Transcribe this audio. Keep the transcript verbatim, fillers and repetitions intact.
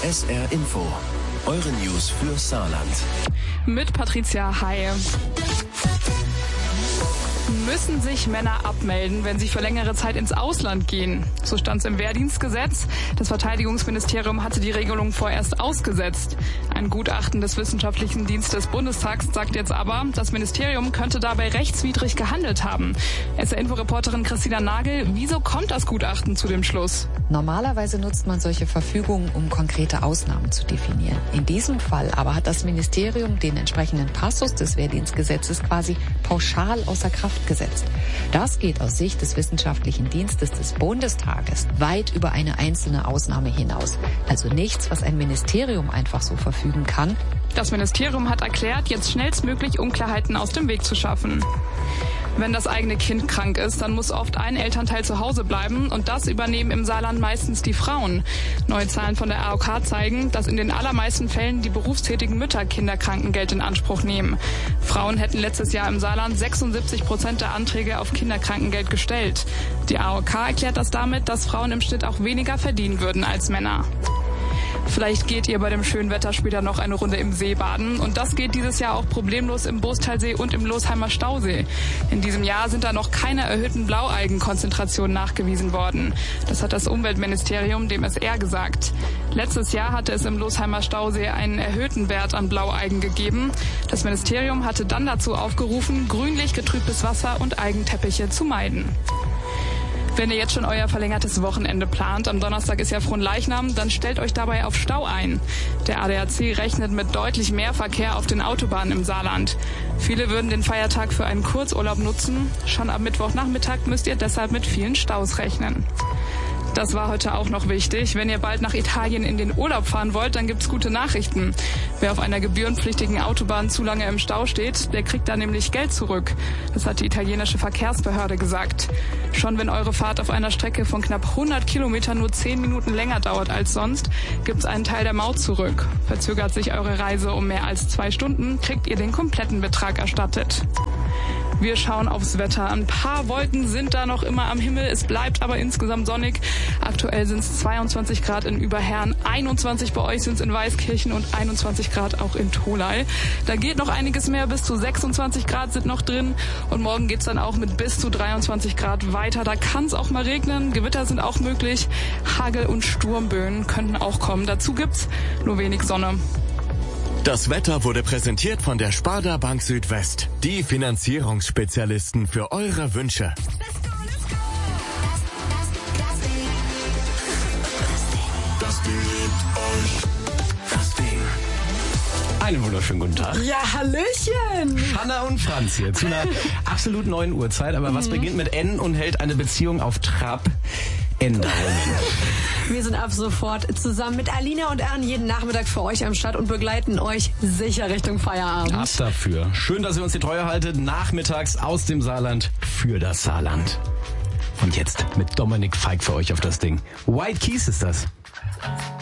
S R Info. Eure News für Saarland. Mit Patricia Hay. Müssen sich Männer abmelden, wenn sie für längere Zeit ins Ausland gehen? So stand es im Wehrdienstgesetz. Das Verteidigungsministerium hatte die Regelung vorerst ausgesetzt. Ein Gutachten des Wissenschaftlichen Dienstes des Bundestags sagt jetzt aber, das Ministerium könnte dabei rechtswidrig gehandelt haben. S R-Info-Reporterin Christina Nagel, wieso kommt das Gutachten zu dem Schluss? Normalerweise nutzt man solche Verfügungen, um konkrete Ausnahmen zu definieren. In diesem Fall aber hat das Ministerium den entsprechenden Passus des Wehrdienstgesetzes quasi pauschal außer Kraft gesetzt. Das geht aus Sicht des Wissenschaftlichen Dienstes des Bundestages weit über eine einzelne Ausnahme hinaus. Also nichts, was ein Ministerium einfach so verfügen kann. Das Ministerium hat erklärt, jetzt schnellstmöglich Unklarheiten aus dem Weg zu schaffen. Wenn das eigene Kind krank ist, dann muss oft ein Elternteil zu Hause bleiben und das übernehmen im Saarland meistens die Frauen. Neue Zahlen von der A O K zeigen, dass in den allermeisten Fällen die berufstätigen Mütter Kinderkrankengeld in Anspruch nehmen. Frauen hätten letztes Jahr im Saarland sechsundsiebzig Prozent der Anträge auf Kinderkrankengeld gestellt. Die A O K erklärt das damit, dass Frauen im Schnitt auch weniger verdienen würden als Männer. Vielleicht geht ihr bei dem schönen Wetter später noch eine Runde im See baden. Und das geht dieses Jahr auch problemlos im Bostalsee und im Losheimer Stausee. In diesem Jahr sind da noch keine erhöhten Blaualgenkonzentrationen nachgewiesen worden. Das hat das Umweltministerium dem S R gesagt. Letztes Jahr hatte es im Losheimer Stausee einen erhöhten Wert an Blaualgen gegeben. Das Ministerium hatte dann dazu aufgerufen, grünlich getrübtes Wasser und Algenteppiche zu meiden. Wenn ihr jetzt schon euer verlängertes Wochenende plant, am Donnerstag ist ja Fronleichnam, dann stellt euch dabei auf Stau ein. Der A D A C rechnet mit deutlich mehr Verkehr auf den Autobahnen im Saarland. Viele würden den Feiertag für einen Kurzurlaub nutzen. Schon am Mittwochnachmittag müsst ihr deshalb mit vielen Staus rechnen. Das war heute auch noch wichtig. Wenn ihr bald nach Italien in den Urlaub fahren wollt, dann gibt's gute Nachrichten. Wer auf einer gebührenpflichtigen Autobahn zu lange im Stau steht, der kriegt da nämlich Geld zurück. Das hat die italienische Verkehrsbehörde gesagt. Schon wenn eure Fahrt auf einer Strecke von knapp hundert Kilometern nur zehn Minuten länger dauert als sonst, gibt's einen Teil der Maut zurück. Verzögert sich eure Reise um mehr als zwei Stunden, kriegt ihr den kompletten Betrag erstattet. Wir schauen aufs Wetter. Ein paar Wolken sind da noch immer am Himmel. Es bleibt aber insgesamt sonnig. Aktuell sind es zweiundzwanzig Grad in Überherrn, einundzwanzig bei euch sind es in Weißkirchen und einundzwanzig Grad auch in Tholey. Da geht noch einiges mehr, bis zu sechsundzwanzig Grad sind noch drin. Und morgen geht's dann auch mit bis zu dreiundzwanzig Grad weiter. Da kann es auch mal regnen. Gewitter sind auch möglich. Hagel- und Sturmböen könnten auch kommen. Dazu gibt's nur wenig Sonne. Das Wetter wurde präsentiert von der Sparda Bank Südwest. Die Finanzierungsspezialisten für eure Wünsche. Das Ding liebt euch. Das Ding. Einen wunderschönen guten Tag. Ja, Hallöchen. Hanna und Franz hier zu einer absolut neuen Uhrzeit. Aber was beginnt mit N und hält eine Beziehung auf Trab? Änderungen. Wir sind ab sofort zusammen mit Alina und Ern jeden Nachmittag für euch am Start und begleiten euch sicher Richtung Feierabend. Ab dafür. Schön, dass ihr uns die Treue haltet. Nachmittags aus dem Saarland für das Saarland. Und jetzt mit Dominik Feig für euch auf das Ding. White Keys ist das.